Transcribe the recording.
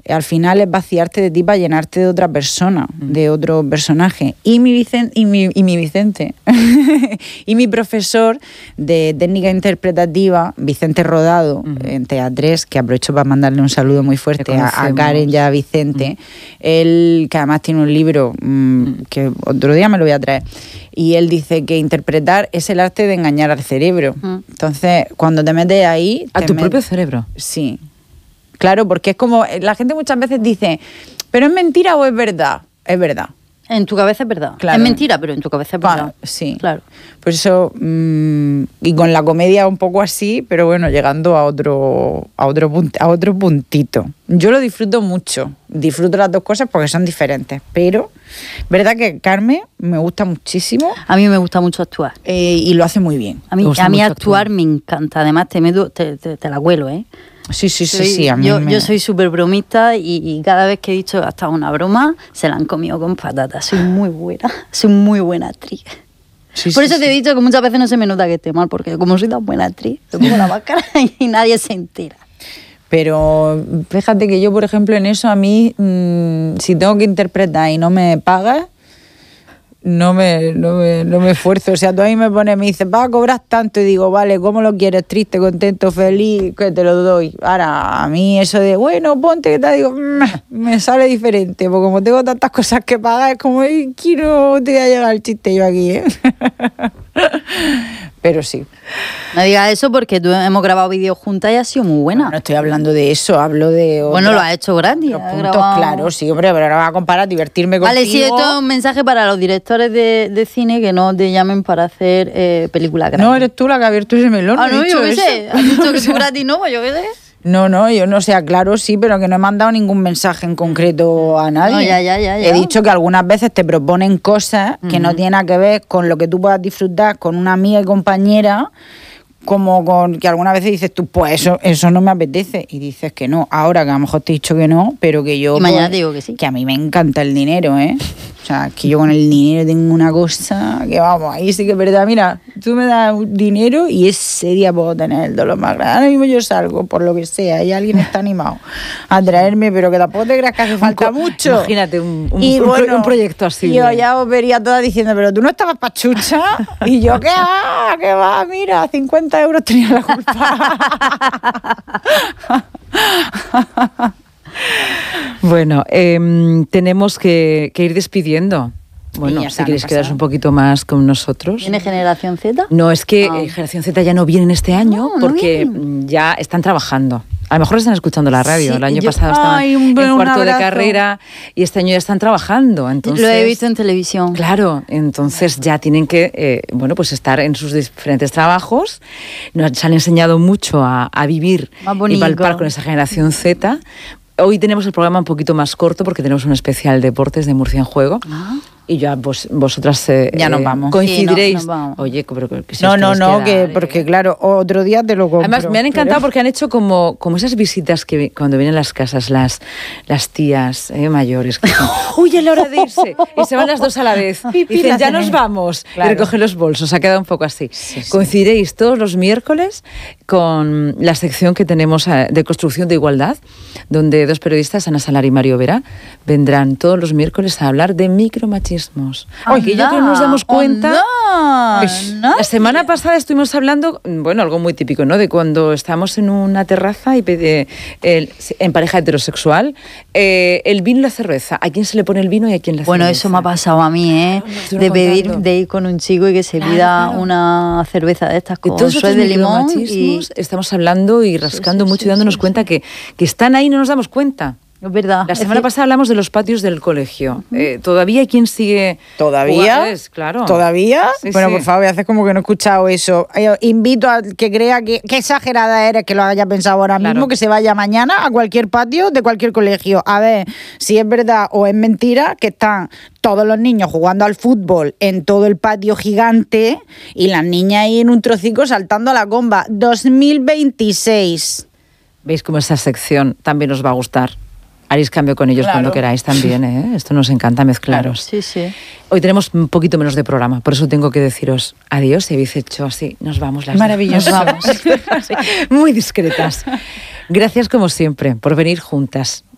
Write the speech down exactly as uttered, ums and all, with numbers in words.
al final es vaciarte de ti para llenarte de otra persona, mm. de otro personaje. Y mi Vicente, y mi, y mi, Vicente, y mi profesor de técnica interpretativa, Vicente Rodado, mm. en T A tres, que aprovecho para mandarle un saludo muy fuerte a, a Karen y a Vicente, mm. él, que además tiene un libro mm, que otro día me lo voy a traer, y él dice que interpretar es el arte de engañar al cerebro. Mm. Entonces, cuando te metes ahí... ¿A te tu met... propio cerebro? Sí. Claro, porque es como... La gente muchas veces dice, ¿pero es mentira o es verdad? Es verdad. En tu cabeza es verdad. Claro. Es mentira, pero en tu cabeza es verdad. Ah, sí. Claro. Por eso, mmm, y con la comedia un poco así, pero bueno, llegando a otro, a otro, punt- a otro puntito. Yo lo disfruto mucho. Disfruto las dos cosas porque son diferentes. Pero, verdad que Carmen me gusta muchísimo. A mí me gusta mucho actuar. Eh, y lo hace muy bien. A mí, a mí actuar, actuar me encanta. Además, te, meto, te, te, te la cuelo, ¿eh? Sí, sí, sí, soy, sí. A mí yo, me... yo soy súper bromista y, y cada vez que he dicho hasta una broma, se la han comido con patatas. Soy muy buena, soy muy buena actriz. Sí, Por sí, eso sí. te he dicho que muchas veces no se me nota que esté mal, porque como soy tan buena actriz, me pongo la máscara y nadie se entera. Pero fíjate que yo, por ejemplo, en eso a mí, mmm, si tengo que interpretar y no me pagas, no me, no me, no me esfuerzo. O sea, tú a mí me pones, me dices, vas a cobrar tanto, y digo, vale, ¿cómo lo quieres? Triste, contento, feliz, que te lo doy. Ahora, a mí eso de, bueno, ponte, que te digo, me sale diferente, porque como tengo tantas cosas que pagar, es como, aquí no te voy a llegar el chiste yo aquí, ¿eh? Pero sí. No digas eso porque tú hemos grabado vídeos juntas y ha sido muy buena. No, no estoy hablando de eso, hablo de... Otra, bueno, lo has hecho gratis. Los puntos, grabado... claro, sí, hombre, pero ahora vas a comparar, divertirme contigo. Vale, sí, esto es un mensaje para los directores de, de cine que no te llamen para hacer eh, películas gratis. No, eres tú la que ha abierto ese melón. Ah, no, yo qué sé. Has dicho que o sea, tú gratis no, pues yo qué sé. No, no, yo no sé, claro, sí, pero que no he mandado ningún mensaje en concreto a nadie. No, ya, ya, ya, ya. He dicho que algunas veces te proponen cosas que uh-huh. no tienen nada que ver con lo que tú puedas disfrutar con una amiga y compañera, como con que algunas veces dices tú, pues eso, eso no me apetece, y dices que no. Ahora que a lo mejor te he dicho que no, pero que yo... Y mañana pues, te digo que sí. Que a mí me encanta el dinero, ¿eh? O sea, que yo con el dinero tengo una cosa que vamos, ahí sí que es verdad. Mira, tú me das dinero y ese día puedo tener el dolor más grande. Ahora mismo yo salgo, por lo que sea, y alguien está animado a traerme, pero que tampoco te creas que hace falta mucho. Imagínate un, un, y un, bueno, un proyecto así. Yo ya os vería todas diciendo, pero tú no estabas pachucha. Y yo, ¿qué va? ¿Qué va? Mira, cincuenta euros tenía la culpa. Bueno, eh, tenemos que, que ir despidiendo. Bueno, está, si queréis no quedaros un poquito más con nosotros. ¿Viene Generación Z? No, es que ah. eh, Generación Z ya no vienen este año no, porque no ya están trabajando. A lo mejor están escuchando la radio. Sí, el año yo, pasado estaban ay, un, en un cuarto abrazo. de carrera y este año ya están trabajando. Entonces, lo he visto en televisión. Claro, entonces ya tienen que eh, bueno, pues estar en sus diferentes trabajos. Nos han enseñado mucho a, a vivir y palpar con esa Generación Z. Hoy tenemos el programa un poquito más corto porque tenemos un especial Deportes de Murcia en Juego. Ah. Y ya vos, vosotras eh, ya nos vamos. coincidiréis. Sí, no, nos vamos. Oye, pero que si no, no, no, quedar, que porque eh. claro, otro día te lo compro. Además, me han encantado pero... porque han hecho como, como esas visitas que cuando vienen a las casas las, las tías eh, mayores. Que dicen, uy, es la hora de irse. Y se van las dos a la vez. Y dicen, ya nos vamos. Claro. Y recogen los bolsos. Ha quedado un poco así. Sí, sí. Coincidiréis todos los miércoles con la sección que tenemos de Construcción de Igualdad, donde dos periodistas, Ana Salar y Mario Vera, vendrán todos los miércoles a hablar de micromachismos. Ay, que yo creo que nos damos cuenta. Oh, no, pues, la semana pasada estuvimos hablando, bueno, algo muy típico, ¿no? De cuando estamos en una terraza y pide el, en pareja heterosexual, eh, el vino y la cerveza. ¿A quién se le pone el vino y a quién la bueno, cerveza? Eso me ha pasado a mí, ¿eh? Claro, de pedir, contando. de ir con un chico y que se claro, pida claro. una cerveza de estas con todos suez de limón. Y... Estamos hablando y rascando sí, sí, mucho sí, y dándonos sí, cuenta sí. Que, que están ahí y no nos damos cuenta. Es verdad. La es semana que... pasada hablamos de los patios del colegio. Uh-huh. Eh, ¿Todavía hay quien sigue? ¿Todavía? Es, claro. ¿Todavía? Sí, bueno, sí. por favor, haces como que no he escuchado eso. Eh, invito a que crea que qué exagerada eres que lo haya pensado ahora claro. mismo, que se vaya mañana a cualquier patio de cualquier colegio. A ver si es verdad o es mentira que están todos los niños jugando al fútbol en todo el patio gigante y las niñas ahí en un trocico saltando a la comba. dos mil veintiséis. ¿Veis cómo esa sección también os va a gustar? Haréis cambio con ellos claro. cuando queráis también, ¿eh? Esto nos encanta mezclaros. Claro, sí, sí. Hoy tenemos un poquito menos de programa, por eso tengo que deciros adiós. Si habéis hecho así, nos vamos las Maravilloso. Nos vamos. Muy discretas. Gracias como siempre por venir juntas.